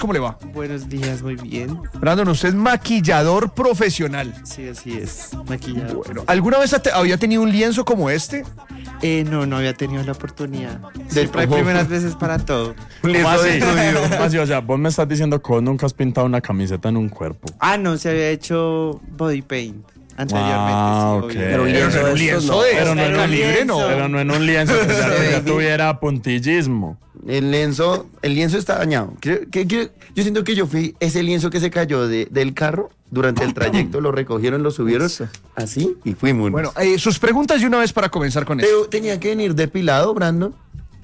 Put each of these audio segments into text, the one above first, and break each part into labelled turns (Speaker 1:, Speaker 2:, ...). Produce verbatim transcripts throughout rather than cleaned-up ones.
Speaker 1: ¿cómo le va?
Speaker 2: Buenos días, muy bien.
Speaker 1: Brandon, usted es maquillador profesional.
Speaker 2: Sí, así es, maquillador.
Speaker 1: Bueno, ¿alguna vez te, había tenido un lienzo como este?
Speaker 2: Eh, no, no había tenido la oportunidad.
Speaker 3: De
Speaker 2: Siempre hay
Speaker 3: todo.
Speaker 2: primeras veces para todo.
Speaker 3: Un lienzo
Speaker 4: ¿Cómo así?
Speaker 3: destruido.
Speaker 4: ¿Cómo así? O sea, vos me estás diciendo que vos nunca has pintado una camiseta en un cuerpo.
Speaker 2: Ah, no, se había hecho body paint anteriormente.
Speaker 4: Ah,
Speaker 2: sí,
Speaker 4: ok.
Speaker 2: obvio.
Speaker 5: Pero un
Speaker 1: Pero
Speaker 5: lienzo
Speaker 1: no era un
Speaker 5: de estos,
Speaker 1: lienzo
Speaker 5: no.
Speaker 1: de
Speaker 4: Pero no
Speaker 1: este
Speaker 4: en un
Speaker 1: calibre,
Speaker 2: lienzo.
Speaker 1: no.
Speaker 4: Pero no en un lienzo, que ya, que ya tuviera puntillismo.
Speaker 3: El lienzo, el lienzo está dañado. Creo que- que- yo siento que yo fui ese lienzo que se cayó de- del carro durante el trayecto, lo recogieron, lo subieron así y fuimos.
Speaker 1: Bueno, eh, sus preguntas de una vez para comenzar con esto.
Speaker 3: Pero tenía que venir depilado, Brandon.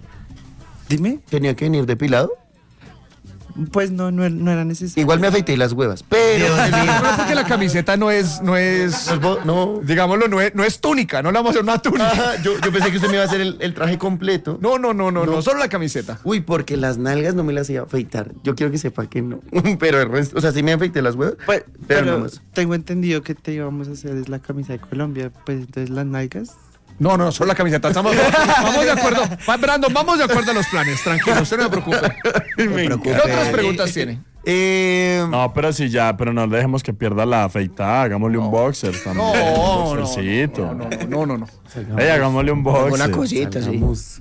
Speaker 2: Dime,
Speaker 3: Tenía que venir depilado.
Speaker 2: pues no, no, era- no era necesario.
Speaker 3: Igual me afeité las huevas, pero
Speaker 1: No, porque la camiseta no es, no es,
Speaker 3: no, no.
Speaker 1: digámoslo, no es, no es túnica, no la vamos a hacer una túnica.
Speaker 3: Ajá, yo, yo pensé que usted me iba a hacer el, el traje completo.
Speaker 1: No, no, no, no, no,
Speaker 3: No.
Speaker 1: solo la camiseta.
Speaker 3: Uy, porque las nalgas no me las iba a afeitar. Yo quiero que sepa que no. Pero el resto, o sea, sí me afeité las huevas.
Speaker 2: Pues,
Speaker 3: pero
Speaker 2: pero
Speaker 3: no más.
Speaker 2: tengo entendido que te íbamos a hacer es la camisa de Colombia, pues entonces las nalgas.
Speaker 1: No, no, solo la camiseta. Estamos, vamos de acuerdo. Va, Brandon, vamos de acuerdo a los planes. Tranquilo, usted no se preocupe. ¿Qué otras preguntas tiene?
Speaker 3: Eh,
Speaker 4: No, pero sí ya, pero no le dejemos que pierda la afeitada. Hagámosle un boxer también.
Speaker 1: No,
Speaker 4: un
Speaker 1: no,
Speaker 4: boxercito.
Speaker 1: no, no, no, no, no.
Speaker 4: Ey, hagámosle un boxer.
Speaker 5: Una cosita, sí.
Speaker 3: salgamos.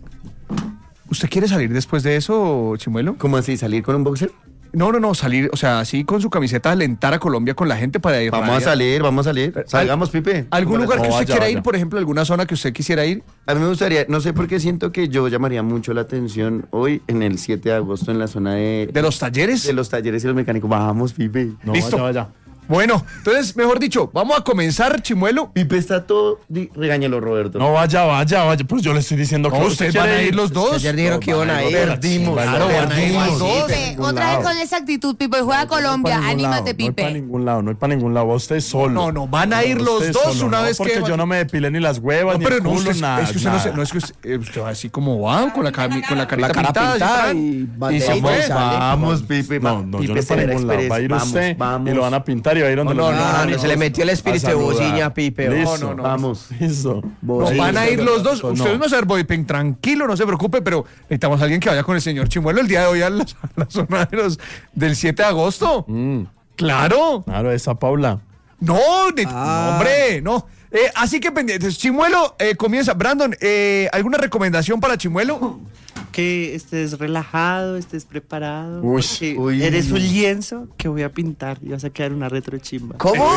Speaker 1: ¿Usted quiere salir después de eso, Chimuelo?
Speaker 3: ¿Cómo así? ¿Salir con un boxer?
Speaker 1: No, no, no, salir, o sea, así con su camiseta, alentar a Colombia con la gente para ir.
Speaker 3: Vamos
Speaker 1: para
Speaker 3: a
Speaker 1: allá.
Speaker 3: salir, vamos a salir. Salgamos, Pipe.
Speaker 1: ¿Algún lugar que
Speaker 4: No,
Speaker 1: usted
Speaker 4: vaya,
Speaker 1: quiera ir,
Speaker 4: vaya.
Speaker 1: por ejemplo, alguna zona que usted quisiera ir?
Speaker 3: A mí me gustaría, no sé por qué siento que yo llamaría mucho la atención hoy en el siete de agosto en la zona de,
Speaker 1: ¿De los talleres?
Speaker 3: de los talleres y los mecánicos. Vamos, Pipe.
Speaker 4: No,
Speaker 1: Listo.
Speaker 4: vaya, vaya.
Speaker 1: Bueno, entonces, mejor dicho, vamos a comenzar, Chimuelo.
Speaker 3: Pipe está todo. di- Regáñelo, Roberto.
Speaker 4: No, vaya, vaya, vaya. Pues yo le estoy diciendo que
Speaker 1: No,
Speaker 4: usted
Speaker 1: ustedes van
Speaker 4: quiere
Speaker 1: a ir los dos.
Speaker 5: Ayer dijeron que iban a ir.
Speaker 3: Perdimos.
Speaker 1: Claro, van a ir los dos.
Speaker 6: Pipe, otra vez con esa actitud, Pipe, juega a Colombia, anímate,
Speaker 4: No hay para
Speaker 6: Pipe.
Speaker 4: ningún lado, no hay para ningún lado. Vos estés solo.
Speaker 1: No, no, van a ir los
Speaker 4: Usted
Speaker 1: dos
Speaker 4: solo,
Speaker 1: una
Speaker 4: no,
Speaker 1: vez
Speaker 4: porque
Speaker 1: que...
Speaker 4: yo no me depilé ni las huevas,
Speaker 1: No,
Speaker 4: ni
Speaker 1: pero
Speaker 4: el
Speaker 1: no,
Speaker 4: culo,
Speaker 1: usted,
Speaker 4: nada.
Speaker 1: es que usted no, se-
Speaker 4: nada.
Speaker 1: no es que usted, eh, usted va así como va, con la, cami- con la carita
Speaker 5: La cara
Speaker 1: pintada.
Speaker 5: pintada
Speaker 1: así,
Speaker 5: y
Speaker 1: tran,
Speaker 5: banderita
Speaker 1: se fue.
Speaker 5: y sale.
Speaker 3: Vamos, Pipe.
Speaker 4: No,
Speaker 3: va-
Speaker 4: no,
Speaker 3: Pipe,
Speaker 4: yo no para
Speaker 3: espera,
Speaker 4: ningún lado.
Speaker 3: espere,
Speaker 4: Va a ir
Speaker 3: vamos,
Speaker 4: usted
Speaker 3: vamos.
Speaker 4: y lo van a pintar y va a ir donde
Speaker 1: No,
Speaker 4: los
Speaker 1: no, no,
Speaker 4: niños
Speaker 5: no, se le metió el espíritu
Speaker 4: a
Speaker 5: de
Speaker 4: saludar.
Speaker 5: bociña, Pipe.
Speaker 4: Listo.
Speaker 1: No, no, no.
Speaker 3: Vamos.
Speaker 4: Listo.
Speaker 1: No,
Speaker 5: Sí,
Speaker 1: van a ir los dos.
Speaker 4: no.
Speaker 1: Ustedes no van a hacer body paint, tranquilo, no se preocupe, pero necesitamos a alguien que vaya con el señor Chimuelo el día de hoy a la, a la zona de los, del siete de agosto.
Speaker 4: Mm,
Speaker 1: Claro.
Speaker 4: claro, esa Paula.
Speaker 1: No, de-
Speaker 5: Ah.
Speaker 1: no, hombre, no. Eh, así que pendientes. Chimuelo eh, comienza. Brandon, eh, ¿alguna recomendación para Chimuelo?
Speaker 2: Que estés relajado, estés preparado.
Speaker 4: Uy,
Speaker 2: porque
Speaker 3: uy.
Speaker 2: Eres un lienzo que voy a pintar y vas a quedar una retrochimba.
Speaker 5: ¿Cómo?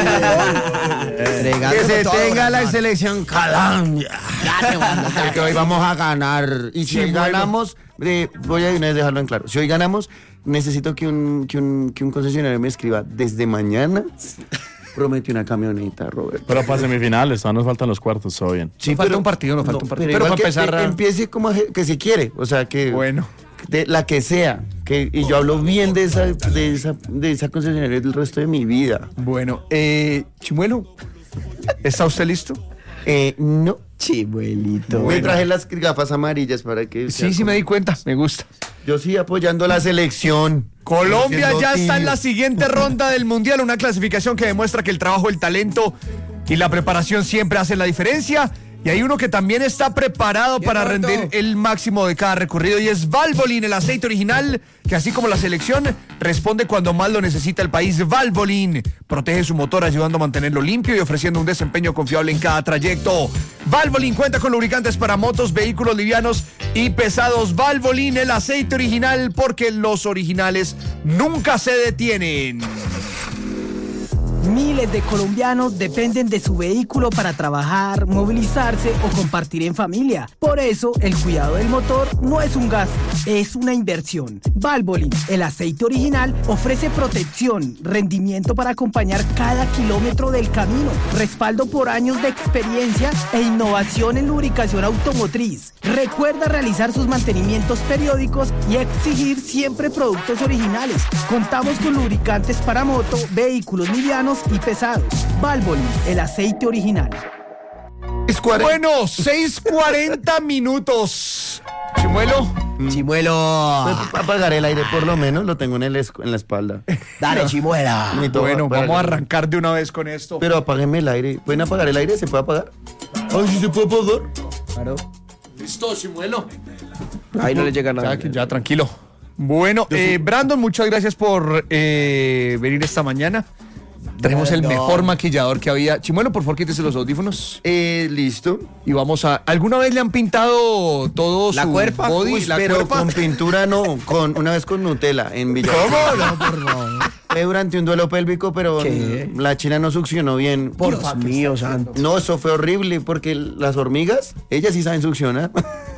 Speaker 3: Que se tenga la selección Colombia. Que hoy vamos a ganar. Y si hoy
Speaker 1: Chimuelo.
Speaker 3: ganamos, eh, voy a de una vez dejarlo en claro. Si hoy ganamos, necesito que un, que un, que un concesionario me escriba desde mañana. Promete una camioneta, Roberto.
Speaker 4: Pero para semifinales, todavía nos faltan los cuartos, todo bien.
Speaker 1: Sí, falta un partido, no falta un partido. Pero
Speaker 3: igual
Speaker 1: para
Speaker 3: que,
Speaker 1: empezar
Speaker 3: que
Speaker 1: a-
Speaker 3: empiece como a je- que se quiere. O sea, que.
Speaker 1: Bueno.
Speaker 3: De la que sea. Que, y yo hablo bien de esa, de esa, de esa concesionaria el resto de mi vida.
Speaker 1: Bueno, eh, Chimuelo, ¿está usted listo?
Speaker 3: Eh, no.
Speaker 5: Chimuelito.
Speaker 3: Me traje las gafas amarillas para que. sea
Speaker 1: Sí, sí
Speaker 3: como-
Speaker 1: me di cuenta, me gusta.
Speaker 3: Yo sí apoyando la selección.
Speaker 1: Colombia
Speaker 3: Siendo
Speaker 1: ya está en
Speaker 3: tibio.
Speaker 1: la siguiente ronda del Mundial, una clasificación que demuestra que el trabajo, el talento y la preparación siempre hacen la diferencia. Y hay uno que también está preparado para
Speaker 5: gordo.
Speaker 1: rendir el máximo de cada recorrido y es Valvoline, el aceite original, que así como la selección, responde cuando más lo necesita el país. Valvoline protege su motor ayudando a mantenerlo limpio y ofreciendo un desempeño confiable en cada trayecto. Valvoline cuenta con lubricantes para motos, vehículos livianos y pesados. Valvoline, el aceite original, porque los originales nunca se detienen.
Speaker 7: Miles de colombianos dependen de su vehículo para trabajar, movilizarse o compartir en familia. Por eso, el cuidado del motor no es un gasto, es una inversión. Valvoline, el aceite original, ofrece protección, rendimiento para acompañar cada kilómetro del camino, respaldo por años de experiencia e innovación en lubricación automotriz. Recuerda realizar sus mantenimientos periódicos y exigir siempre productos originales. Contamos con lubricantes para moto, vehículos livianos y pesados. Valvoline, el aceite original.
Speaker 3: Es cuarenta.
Speaker 1: Bueno, seis cuarenta minutos. Chimuelo.
Speaker 5: Chimuelo.
Speaker 3: Apagar el aire por lo menos, lo tengo en, el esc- en la espalda.
Speaker 5: Dale, chimuela.
Speaker 3: Necesito
Speaker 1: Bueno,
Speaker 3: apagar
Speaker 1: vamos a
Speaker 3: el aire.
Speaker 1: arrancar de una vez con esto.
Speaker 3: Pero apáguenme el aire. ¿Pueden apagar el aire? ¿Se puede apagar? Ay, sí se puede apagar.
Speaker 5: Claro.
Speaker 1: Listo, Chimuelo.
Speaker 5: Ahí no le llega nada.
Speaker 1: Ya, que- ya, tranquilo. Bueno, eh, Brandon, muchas gracias por eh, venir esta mañana. Tenemos el mejor maquillador que había. Chimuelo, por favor, quítese los audífonos.
Speaker 3: Eh, listo.
Speaker 1: Y vamos a... ¿Alguna vez le han pintado todo
Speaker 5: ¿La
Speaker 1: su
Speaker 5: cuerpa?
Speaker 1: body?
Speaker 3: Uy,
Speaker 1: la
Speaker 3: pero
Speaker 1: cuerpa?
Speaker 3: con pintura no, con una vez con Nutella en Villa.
Speaker 1: ¿Cómo?
Speaker 5: No, por favor.
Speaker 3: Fue durante un duelo pélvico, pero
Speaker 5: ¿Qué?
Speaker 3: la china no succionó bien.
Speaker 5: Por Dios mío, santo.
Speaker 3: No, eso fue horrible porque las hormigas, ellas sí saben succionar.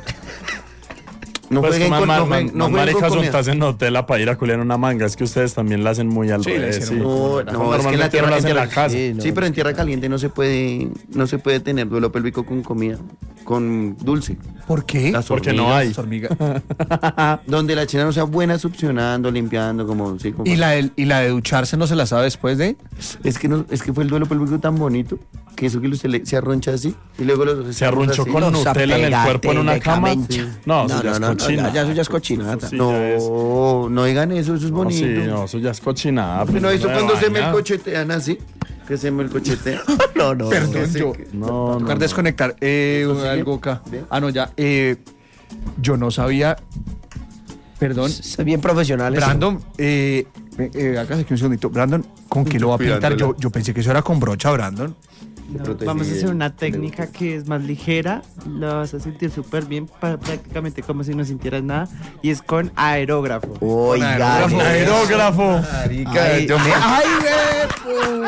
Speaker 3: No
Speaker 4: Pues
Speaker 3: jueguen
Speaker 4: más,
Speaker 3: con,
Speaker 4: más,
Speaker 3: no jueguen,
Speaker 4: más,
Speaker 3: no
Speaker 4: más
Speaker 3: jueguen con
Speaker 4: maricas
Speaker 3: comida.
Speaker 4: untarse en Nutella para ir a culiar una manga. Es que ustedes también la hacen muy al
Speaker 1: Sí, la
Speaker 4: revés.
Speaker 1: hicieron
Speaker 4: Sí.
Speaker 3: No, no, es que en la
Speaker 4: Normalmente
Speaker 3: tierra,
Speaker 4: uno la
Speaker 3: en
Speaker 4: hace en la
Speaker 3: tierra-
Speaker 4: casa.
Speaker 5: Sí, no.
Speaker 3: Sí, pero en tierra caliente no se puede, no se puede tener duelo pélvico con comida, con dulce.
Speaker 1: ¿Por qué?
Speaker 3: Las
Speaker 4: Porque no
Speaker 3: hormigas,
Speaker 4: hay.
Speaker 1: Las hormigas.
Speaker 3: Donde la china no sea buena succionando, limpiando, como sí, como-
Speaker 1: ¿Y la, de, ¿Y la de ducharse no se la sabe después de?
Speaker 3: Es que no, es que fue el duelo pélvico tan bonito que eso que usted le- se arroncha así y luego los
Speaker 4: Se arrunchó
Speaker 3: así.
Speaker 4: con
Speaker 5: Los
Speaker 4: Nutella en el
Speaker 5: apegate
Speaker 4: cuerpo en una
Speaker 5: de
Speaker 4: cama.
Speaker 5: camencha.
Speaker 4: No, eso
Speaker 5: No,
Speaker 4: ya
Speaker 5: no,
Speaker 4: es
Speaker 5: no, no,
Speaker 4: cochina.
Speaker 5: ya, ya eso ya es cochinata.
Speaker 4: Sí, ya es-
Speaker 3: No, no digan eso, eso es
Speaker 4: No,
Speaker 3: bonito.
Speaker 4: sí, no, eso ya es cochinada.
Speaker 3: ¿No
Speaker 4: pues,
Speaker 3: hizo
Speaker 4: no
Speaker 3: cuando se me
Speaker 4: baña.
Speaker 3: cochetean así? Que se me cochetean.
Speaker 5: No, no.
Speaker 1: Perdón,
Speaker 3: sí,
Speaker 1: yo...
Speaker 3: que-
Speaker 4: No, no,
Speaker 1: Tocar
Speaker 4: no.
Speaker 1: desconectar. Eh,
Speaker 3: ¿Eso sigue?
Speaker 1: algo acá.
Speaker 3: Bien.
Speaker 1: Ah, no, ya. Eh, yo no sabía... Perdón.
Speaker 5: Es bien profesional. eso.
Speaker 1: Brandon, eh, eh, eh, hágase aquí un segundito. Brandon, ¿con qué lo va a pintar? Yo, yo pensé que eso era con brocha, Brandon.
Speaker 2: No,
Speaker 3: Protegida
Speaker 2: vamos a hacer una
Speaker 3: de-
Speaker 2: técnica que es más ligera, la vas a sentir súper bien, pa- prácticamente como si no sintieras nada, y es con aerógrafo.
Speaker 5: Oiga.
Speaker 1: Con
Speaker 5: qué-
Speaker 4: Aerógrafo.
Speaker 5: Ay,
Speaker 3: yo me-
Speaker 5: ay, ve,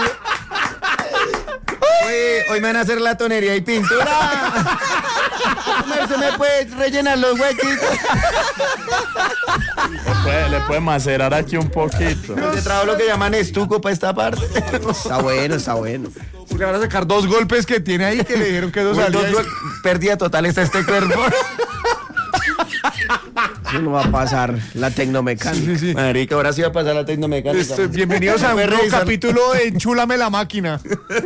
Speaker 3: Oye, hoy me van a hacer la tonería y pintura. ¿Cómo se me puede rellenar los huequitos?
Speaker 4: Le puede, le puede macerar aquí un poquito.
Speaker 3: De trabajo lo que llaman estuco para esta parte.
Speaker 5: Está bueno, está bueno.
Speaker 1: Le van a sacar dos golpes que tiene ahí que le dijeron que dos
Speaker 3: Uy,
Speaker 1: salía.
Speaker 3: dos gol- Pérdida total está este cuerpo.
Speaker 5: Eso no va a pasar la tecnomecánica.
Speaker 1: Sí, sí.
Speaker 3: Marica, ahora sí va a pasar la tecnomecánica.
Speaker 1: Este, bienvenidos a un
Speaker 3: Voy
Speaker 1: nuevo
Speaker 3: revisar.
Speaker 1: capítulo de Enchúlame la máquina.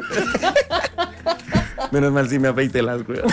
Speaker 3: Menos mal si me afeité las huevas.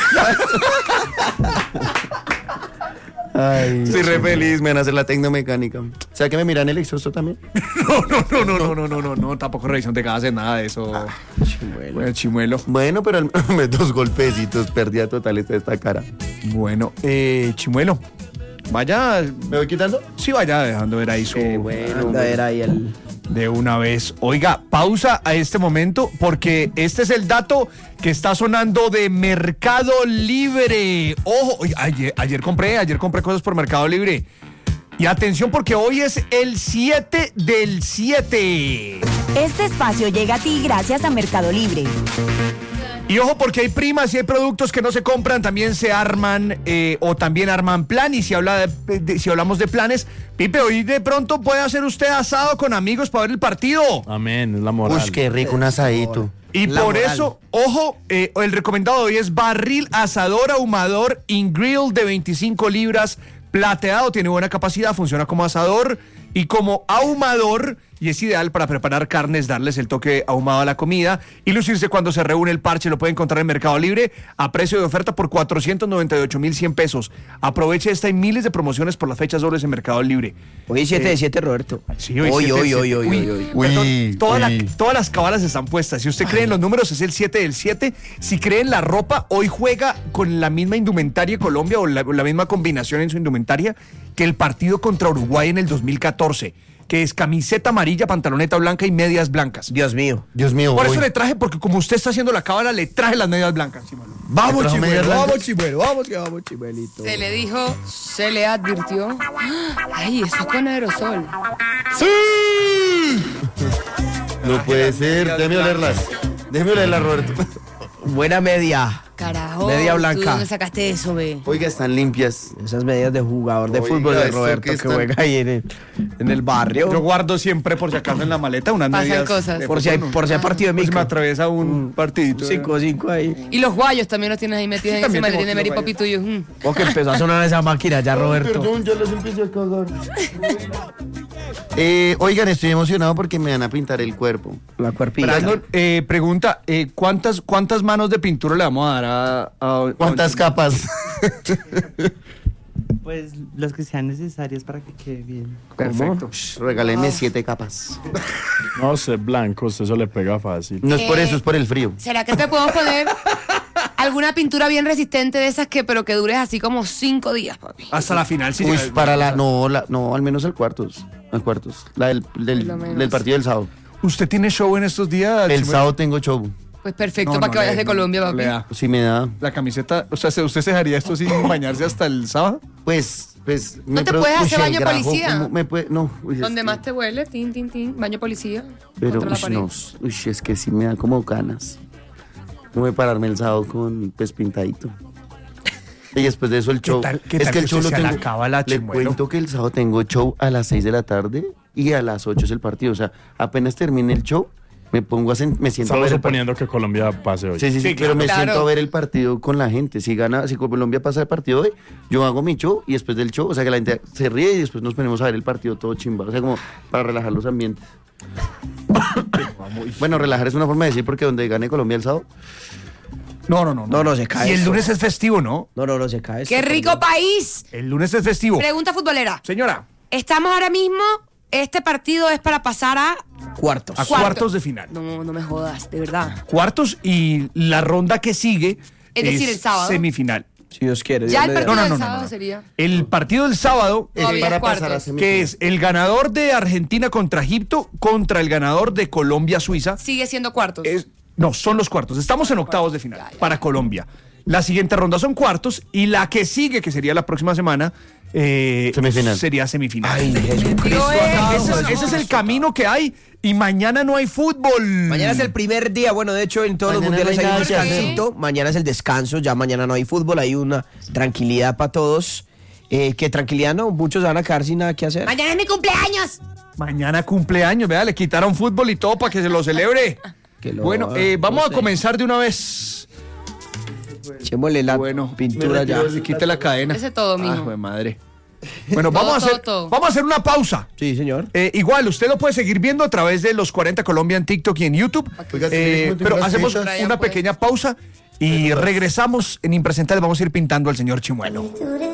Speaker 3: Ay, Estoy re feliz, me van a hacer la tecnomecánica. O sea que me miran el exhausto también.
Speaker 1: No, no, no, no, no, no, no, no, no, tampoco revisión de gases, nada de eso. Bueno, chimuelo.
Speaker 3: Bueno, pero al menos dos golpecitos, pérdida total está esta cara.
Speaker 1: Bueno, eh, chimuelo. Vaya,
Speaker 3: ¿Me voy quitando?
Speaker 1: sí, vaya dejando ver ahí su.
Speaker 5: Anda, era ahí el...
Speaker 1: De una vez. Oiga, pausa a este momento porque este es el dato que está sonando de Mercado Libre. Ojo, oye, ayer, ayer compré, ayer compré cosas por Mercado Libre. Y atención porque hoy es el siete del siete.
Speaker 8: Este espacio llega a ti gracias a Mercado Libre.
Speaker 1: Y ojo porque hay primas y hay productos que no se compran, también se arman eh, o también arman plan. Y si, habla de, de- si hablamos de planes, Pipe, hoy de pronto puede hacer usted asado con amigos para ver el partido.
Speaker 4: Amén, es la moral.
Speaker 3: Uy, qué rico un asadito.
Speaker 1: Y
Speaker 5: La
Speaker 1: por
Speaker 5: moral.
Speaker 1: eso, ojo, eh, el recomendado de hoy es barril asador ahumador in-grill de veinticinco libras, plateado, tiene buena capacidad, funciona como asador y como ahumador y es ideal para preparar carnes, darles el toque ahumado a la comida y lucirse cuando se reúne el parche. Lo puede encontrar en Mercado Libre a precio de oferta por cuatrocientos noventa y ocho mil cien pesos. Aproveche esta y miles de promociones por las fechas dobles en Mercado Libre.
Speaker 5: Hoy siete de siete, Roberto.
Speaker 1: Sí,
Speaker 5: hoy,
Speaker 1: siete,
Speaker 5: hoy,
Speaker 1: siete.
Speaker 5: hoy, hoy,
Speaker 1: Uy,
Speaker 5: hoy, hoy.
Speaker 3: Uy,
Speaker 1: perdón, toda la-
Speaker 3: uy.
Speaker 1: todas las cabalas están puestas. Si usted cree en los números, es el siete del siete. Si cree en la ropa, hoy juega con la misma indumentaria Colombia o la, o la misma combinación en su indumentaria que el partido contra Uruguay en el dos mil catorce, que es camiseta amarilla, pantaloneta blanca y medias blancas.
Speaker 5: Dios mío.
Speaker 3: Dios mío.
Speaker 1: Por
Speaker 3: hoy.
Speaker 1: eso le traje, porque como usted está haciendo la cábala, le traje las medias blancas. Sí, mano.
Speaker 5: Vamos,
Speaker 3: trajo
Speaker 5: chimuelo,
Speaker 3: medias
Speaker 5: vamos, chimuelo, vamos, que vamos, chimuelito.
Speaker 6: Se le dijo, se le advirtió. Ay, eso es con aerosol.
Speaker 3: No puede ser. Déjeme olerlas. Déjeme olerlas, Roberto.
Speaker 5: Buena media.
Speaker 6: Carajo.
Speaker 5: Media
Speaker 6: ¿tú
Speaker 5: blanca.
Speaker 6: ¿Dónde sacaste eso, ve?
Speaker 3: Oiga, están limpias.
Speaker 5: Esas medidas de jugador de
Speaker 3: Oiga,
Speaker 5: fútbol de
Speaker 3: esto
Speaker 5: Roberto
Speaker 3: que
Speaker 5: que,
Speaker 3: están-
Speaker 5: juega ahí en el, en el barrio.
Speaker 1: Yo guardo siempre, por si acaso, en la maleta unas
Speaker 6: Pasan
Speaker 1: medias.
Speaker 6: cosas.
Speaker 1: de
Speaker 5: por, si hay,
Speaker 1: fútbol, ¿no?
Speaker 5: por si hay partido de
Speaker 1: Por si me
Speaker 5: micro.
Speaker 1: atraviesa un partidito.
Speaker 5: cinco cinco ahí.
Speaker 6: Y los guayos también los tienes ahí metidos en ese
Speaker 1: también tengo
Speaker 6: maletín de
Speaker 1: aquí
Speaker 6: Mary
Speaker 1: los
Speaker 6: Poppy tuyo. Mm.
Speaker 5: O que empezó a sonar esa máquina ya, Roberto.
Speaker 3: Perdón, ya les empecé a cagar. eh, oigan, estoy emocionado porque me van a pintar el cuerpo.
Speaker 5: La cuerpilla.
Speaker 1: Brandon, eh, pregunta, eh, ¿cuántas, ¿cuántas manos de pintura le vamos a dar a... a-
Speaker 3: ¿Cuántas
Speaker 1: a-
Speaker 3: capas?
Speaker 2: Pues los que sean necesarios para que quede bien.
Speaker 1: Perfecto.
Speaker 3: Regálenme siete capas.
Speaker 4: No sé, blanco, usted eso le pega fácil.
Speaker 3: No es por
Speaker 6: Eh,
Speaker 3: eso, es por el frío.
Speaker 6: ¿Será que te podemos poner Alguna pintura bien resistente de esas que, pero que dures así como cinco días, papi.
Speaker 1: Hasta la final, sí.
Speaker 3: Uy,
Speaker 1: llega-
Speaker 3: para la, no, la, no, al menos al cuartos, al cuartos, la del, del,
Speaker 6: Por lo menos.
Speaker 3: del partido del sábado.
Speaker 1: ¿Usted tiene show en estos días?
Speaker 3: El
Speaker 1: Chimuelo?
Speaker 3: sábado tengo show,
Speaker 6: Pues perfecto,
Speaker 1: No,
Speaker 6: para
Speaker 1: no
Speaker 6: que vayas
Speaker 1: le-
Speaker 6: de Colombia,
Speaker 1: no
Speaker 6: papi.
Speaker 1: le da.
Speaker 3: si me da,
Speaker 1: La camiseta, o sea, ¿se- ¿usted se dejaría esto sin bañarse hasta el sábado?
Speaker 3: pues, pues.
Speaker 6: ¿No te puedes hacer baño de policía?
Speaker 3: ¿cómo me puede? No, uy, es
Speaker 6: Donde
Speaker 3: que-
Speaker 6: más te huele, tin, tin, tin, baño policía.
Speaker 3: Pero,
Speaker 6: contra la
Speaker 3: uy,
Speaker 6: pared.
Speaker 3: no, uy, es que sí me da como ganas. No voy a pararme el sábado con, pues, pintadito. Y después de eso el
Speaker 1: ¿Qué
Speaker 3: show.
Speaker 1: tal- qué
Speaker 3: es
Speaker 1: tal
Speaker 3: que el
Speaker 1: que
Speaker 3: show lo
Speaker 1: usted se la
Speaker 3: tengo.
Speaker 1: acaba la
Speaker 3: Le
Speaker 1: Chimuelo?
Speaker 3: cuento que el sábado tengo show a las seis de la tarde y a las ocho es el partido. O sea, apenas termine el show, me pongo a sen- me siento a
Speaker 4: Solo
Speaker 3: ver el
Speaker 4: suponiendo que Colombia pase hoy.
Speaker 3: partido. Sí, sí, sí,
Speaker 1: Sí,
Speaker 3: pero me
Speaker 6: claro.
Speaker 3: siento a ver el partido con la gente. Si gana, si Colombia pasa el partido hoy, yo hago mi show y después del show, o sea, que la gente se ríe y después nos ponemos a ver el partido todo chimba. O sea, como para relajar los ambientes. Bueno, relajar es una forma de decir porque donde gane Colombia el sábado.
Speaker 1: No, no, no.
Speaker 5: No, no, se cae
Speaker 1: Y el
Speaker 5: esto.
Speaker 1: lunes es festivo, ¿no?
Speaker 5: No, no, no, se cae.
Speaker 6: ¡Qué
Speaker 5: esto,
Speaker 6: rico
Speaker 5: perdón.
Speaker 6: país!
Speaker 1: El lunes es festivo.
Speaker 6: Pregunta futbolera.
Speaker 1: Señora,
Speaker 6: Estamos ahora mismo, este partido es para pasar a...
Speaker 5: Cuartos.
Speaker 1: a
Speaker 6: Cuarto.
Speaker 1: cuartos de final.
Speaker 6: No, no me jodas, de verdad.
Speaker 1: Cuartos y la ronda que sigue
Speaker 6: Es decir, el sábado.
Speaker 1: semifinal.
Speaker 5: Si Dios quiere.
Speaker 6: Ya
Speaker 5: Dios
Speaker 6: el
Speaker 5: mediante.
Speaker 6: partido
Speaker 1: No, no,
Speaker 6: del
Speaker 1: no, no,
Speaker 6: sábado
Speaker 1: no.
Speaker 6: sería...
Speaker 1: El partido del sábado
Speaker 3: Es
Speaker 6: Todavía
Speaker 3: para
Speaker 6: es
Speaker 3: pasar a
Speaker 6: cuartos.
Speaker 3: semifinal.
Speaker 1: que es el ganador de Argentina contra Egipto contra el ganador de Colombia-Suiza.
Speaker 6: Sigue siendo cuartos.
Speaker 1: Es- no, son los cuartos. Estamos en octavos de final
Speaker 6: Ya, ya.
Speaker 1: para Colombia. La siguiente ronda son cuartos y la que sigue, que sería la próxima semana, eh,
Speaker 3: Semifinal.
Speaker 1: sería semifinal.
Speaker 5: Ay, Jesucristo.
Speaker 6: Digo, eh,
Speaker 5: amado,
Speaker 1: ese, es,
Speaker 5: Jesús.
Speaker 1: ese es el camino que hay y mañana no hay fútbol.
Speaker 5: Mañana es el primer día, bueno, de hecho en todos los
Speaker 3: Mañana
Speaker 5: mundiales
Speaker 3: no hay
Speaker 5: hay un
Speaker 3: nada que hacer.
Speaker 5: descansito, mañana es el descanso, ya mañana no hay fútbol, hay una tranquilidad para todos. Eh, ¿Qué tranquilidad no? Muchos van a quedar sin nada que hacer.
Speaker 6: Mañana es mi cumpleaños.
Speaker 1: Mañana cumpleaños, vea, le quitaron fútbol y todo para que se lo celebre.
Speaker 5: Que lo-
Speaker 1: Bueno, eh, vamos
Speaker 5: no
Speaker 1: a
Speaker 5: sé.
Speaker 1: comenzar de una vez.
Speaker 5: Echémosle la
Speaker 1: Bueno,
Speaker 5: pintura
Speaker 3: me
Speaker 5: ya.
Speaker 3: retiro
Speaker 1: Se quite la cadena.
Speaker 6: Ese todo, mijo.
Speaker 1: Ah, jue madre. Bueno,
Speaker 6: Todo,
Speaker 1: vamos a hacer,
Speaker 6: todo, todo.
Speaker 1: vamos a hacer una pausa.
Speaker 5: Sí, señor.
Speaker 1: Eh, igual, usted lo puede seguir viendo a través de los cuarenta Colombia en TikTok y en YouTube.
Speaker 3: Oiga,
Speaker 1: Eh,
Speaker 3: ¿sí me
Speaker 1: pero
Speaker 3: unas
Speaker 1: hacemos
Speaker 3: fritas?
Speaker 1: una pequeña pausa y regresamos en Impresentable. Vamos a ir pintando al señor Chimuelo.